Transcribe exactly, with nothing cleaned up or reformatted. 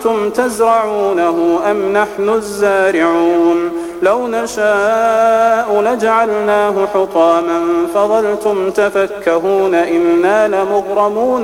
أأنتم تزرعونه أم نحن الزارعون لو نشاء لجعلناه حطاما فظلتم تفكهون إنا لمغرمون